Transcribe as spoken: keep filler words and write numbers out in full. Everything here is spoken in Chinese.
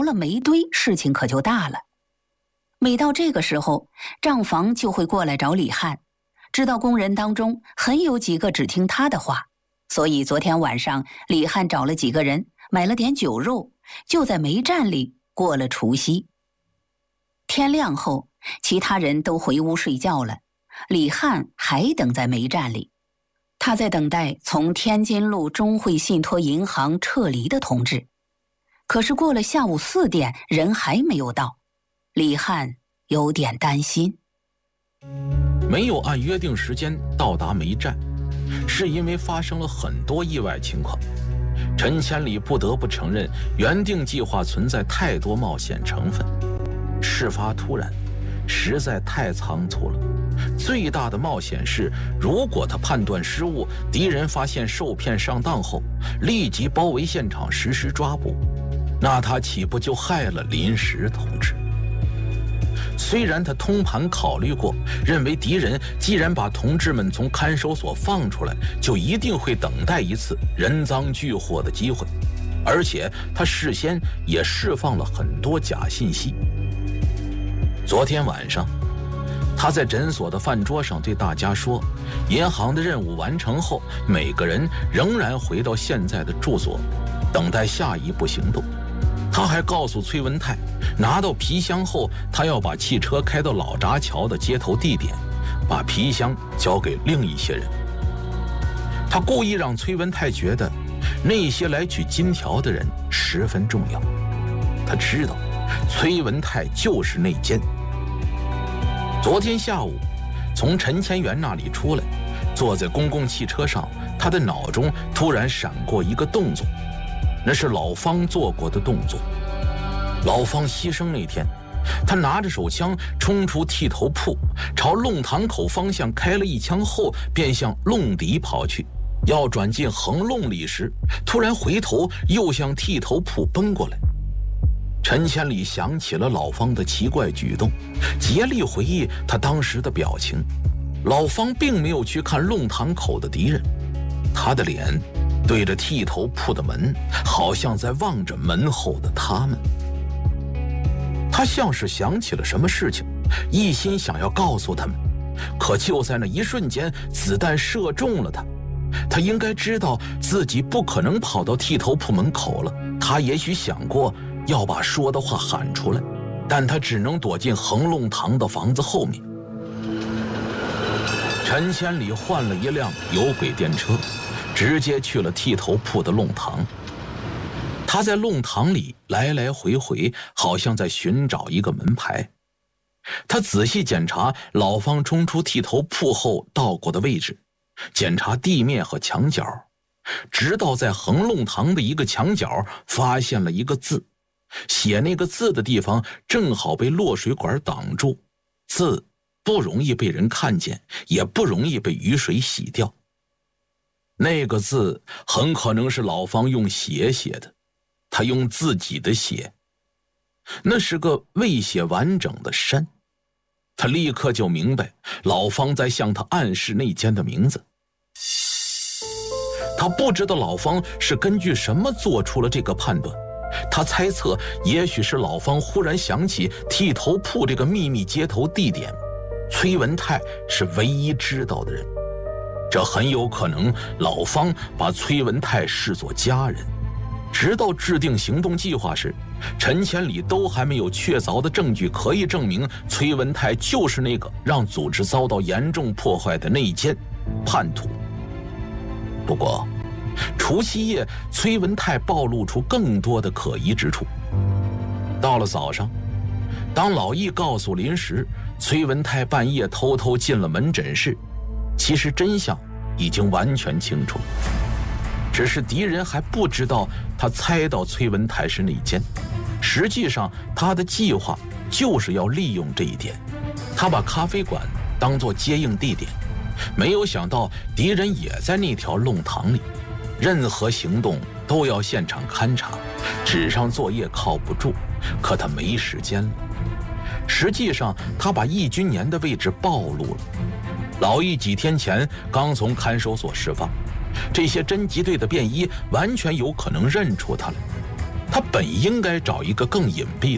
了煤堆，事情可就大了。每到这个时候，账房就会过来找李汉，知道工人当中很有几个只听他的话，所以昨天晚上李汉找了几个人，买了点酒肉，就在煤站里过了除夕。天亮后，其他人都回屋睡觉了，李汉还等在煤站里。他在等待从天津路中汇信托银行撤离的通知。可是过了下午四点，人还没有到，李汉有点担心。 没有按约定时间到达煤站，是因为发生了很多意外情况。陈千里不得不承认，原定计划存在太多冒险成分。事发突然，实在太仓促了。最大的冒险是，如果他判断失误，敌人发现受骗上当后，立即包围现场实施抓捕，那他岂不就害了林石同志？虽然他通盘考虑过，认为敌人既然把同志们从看守所放出来，就一定会等待一次人赃俱获的机会，而且他事先也释放了很多假信息。昨天晚上，他在诊所的饭桌上对大家说，银行的任务完成后，每个人仍然回到现在的住所，等待下一步行动。他还告诉崔文泰，拿到皮箱后，他要把汽车开到老闸桥的接头地点，把皮箱交给另一些人。他故意让崔文泰觉得那些来取金条的人十分重要。他知道崔文泰就是内奸。昨天下午从陈千元那里出来，坐在公共汽车上，他的脑中突然闪过一个动作，那是老方做过的动作。老方牺牲那天，他拿着手枪冲出剃头铺，朝弄堂口方向开了一枪后，便向弄底跑去，要转进横弄里时，突然回头又向剃头铺奔过来。陈千里想起了老方的奇怪举动，竭力回忆他当时的表情。老方并没有去看弄堂口的敌人，他的脸对着剃头铺的门，好像在望着门后的他们。他像是想起了什么事情，一心想要告诉他们，可就在那一瞬间，子弹射中了他。他应该知道自己不可能跑到剃头铺门口了，他也许想过要把说的话喊出来，但他只能躲进横弄堂的房子后面。陈千里换了一辆有轨电车，直接去了剃头铺的弄堂。他在弄堂里来来回回，好像在寻找一个门牌。他仔细检查老方冲出剃头铺后到过的位置，检查地面和墙角，直到在横弄堂的一个墙角发现了一个字，写那个字的地方正好被落水管挡住，字不容易被人看见，也不容易被雨水洗掉。那个字很可能是老方用血写的，他用自己的血，那是个未写完整的山。他立刻就明白老方在向他暗示内奸的名字。他不知道老方是根据什么做出了这个判断，他猜测也许是老方忽然想起剃头铺这个秘密接头地点，崔文泰是唯一知道的人，这很有可能老方把崔文泰视作家人。直到制定行动计划时，陈千里都还没有确凿的证据可以证明崔文泰就是那个让组织遭到严重破坏的内奸叛徒。不过除夕夜，崔文泰暴露出更多的可疑之处。到了早上，当老易告诉林石崔文泰半夜偷偷进了门诊室，其实真相已经完全清楚了，只是敌人还不知道他猜到崔文泰是内奸。实际上他的计划就是要利用这一点，他把咖啡馆当作接应地点，没有想到敌人也在那条弄堂里，任何行动都要现场勘察，纸上作业靠不住，可他没时间了。实际上他把易君年的位置暴露了，老易几天前刚从看守所释放，这些侦缉队的便衣完全有可能认出他来。 他本应该找一个更隐蔽